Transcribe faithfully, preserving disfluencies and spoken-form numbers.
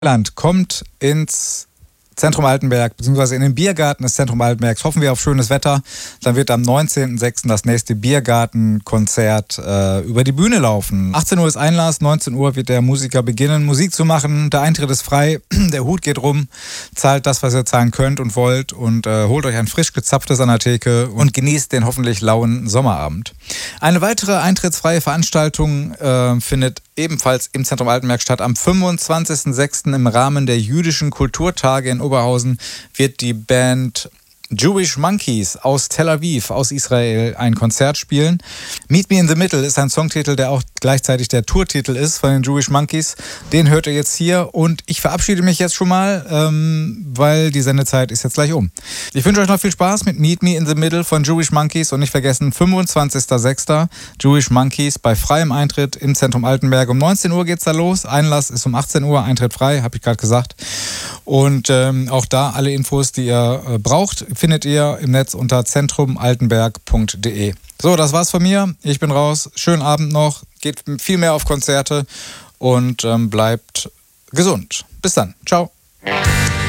Land kommt ins Zentrum Altenberg, beziehungsweise in den Biergarten des Zentrum Altenbergs. Hoffen wir auf schönes Wetter. Dann wird am neunzehnten sechsten das nächste Biergartenkonzert äh, über die Bühne laufen. achtzehn Uhr ist Einlass, neunzehn Uhr wird der Musiker beginnen, Musik zu machen. Der Eintritt ist frei, der Hut geht rum. Zahlt das, was ihr zahlen könnt und wollt und äh, holt euch ein frisch gezapftes an der Theke und genießt den hoffentlich lauen Sommerabend. Eine weitere eintrittsfreie Veranstaltung äh, findet ebenfalls im Zentrum Altenberg statt. Am fünfundzwanzigsten sechsten im Rahmen der jüdischen Kulturtage in Oberhausen wird die Band Jewish Monkeys aus Tel Aviv, aus Israel, ein Konzert spielen. Meet Me in the Middle ist ein Songtitel, der auch gleichzeitig der Tourtitel ist von den Jewish Monkeys. Den hört ihr jetzt hier und ich verabschiede mich jetzt schon mal, ähm, weil die Sendezeit ist jetzt gleich um. Ich wünsche euch noch viel Spaß mit Meet Me in the Middle von Jewish Monkeys und nicht vergessen, fünfundzwanzigsten sechsten Jewish Monkeys bei freiem Eintritt im Zentrum Altenberg. Um neunzehn Uhr geht's da los. Einlass ist um achtzehn Uhr, Eintritt frei, habe ich gerade gesagt. Und ähm, auch da alle Infos, die ihr äh, braucht, findet ihr im Netz unter zentrum altenberg punkt de. So, das war's von mir. Ich bin raus. Schönen Abend noch. Geht viel mehr auf Konzerte und ähm, bleibt gesund. Bis dann. Ciao.